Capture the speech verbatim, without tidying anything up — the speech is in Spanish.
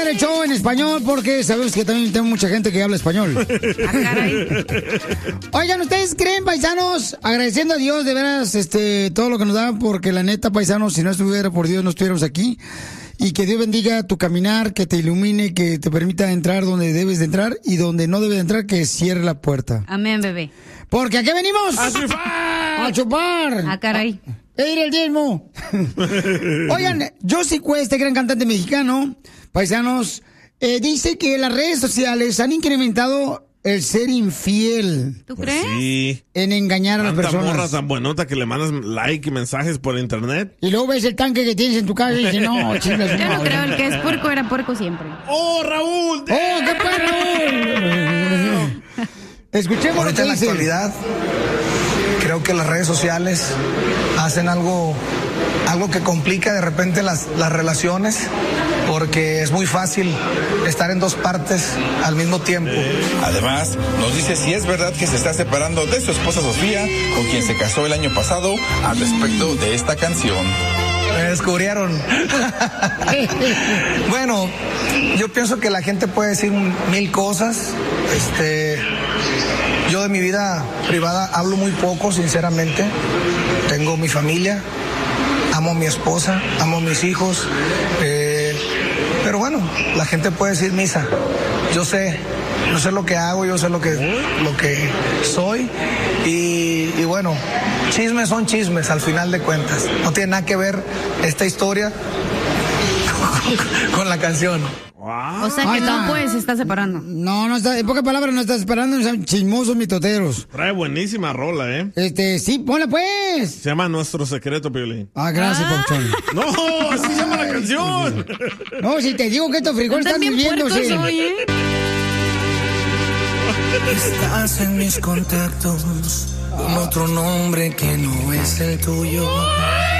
hacer el show en español porque sabemos que también tenemos mucha gente que habla español. Ah, caray. Oigan, ¿ustedes creen, paisanos? Agradeciendo a Dios de veras este, todo lo que nos da, porque la neta, paisanos, si no estuviera por Dios, no estuviéramos aquí. Y que Dios bendiga tu caminar, que te ilumine, que te permita entrar donde debes de entrar y donde no debes de entrar, que cierre la puerta. Amén, bebé. Porque aquí venimos. ¡A chupar! ¡A chupar! Ah, caray. ¡A ir el diezmo! Oigan, Josie Cuesta, gran cantante mexicano, paisanos, eh, dice que las redes sociales han incrementado el ser infiel. ¿Tú Pues crees? sí. En engañar a las Tanta personas. morra tan buenota que le mandas like y mensajes por internet. Y luego ves el tanque que tienes en tu casa y dices, no, chingas. Yo no creo, el que es puerco era puerco siempre. ¡Oh, Raúl! ¡Oh, qué perro! Escuchemos lo Ahorita que en la dice. actualidad, creo que las redes sociales hacen algo, algo que complica de repente las, las relaciones, porque es muy fácil estar en dos partes al mismo tiempo. Además, nos dice si es verdad que se está separando de su esposa Sofía, con quien se casó el año pasado, al respecto de esta canción. Me descubrieron. Bueno, yo pienso que la gente puede decir mil cosas. Este, yo de mi vida privada hablo muy poco, sinceramente. Tengo mi familia, amo a mi esposa, amo a mis hijos. Eh, pero bueno, la gente puede decir misa. Yo sé, yo sé lo que hago, yo sé lo que, lo que soy. Y, y bueno, chismes son chismes al final de cuentas. No tiene nada que ver esta historia con, con la canción. O sea que Ahí no, está. pues, se está separando. No, no está, en pocas palabras, no está esperando, son chismosos mitoteros. Trae buenísima rola, ¿eh? Este, sí, ponla pues. Se llama Nuestro Secreto, Piolín. Ah, gracias, Ah. Pauchón. ¡No! ¡Así se llama la canción! No, si te digo que estos frijoles están También puercos hirviéndose. hoy, ¿eh? Estás en mis contactos con otro nombre que no es el tuyo.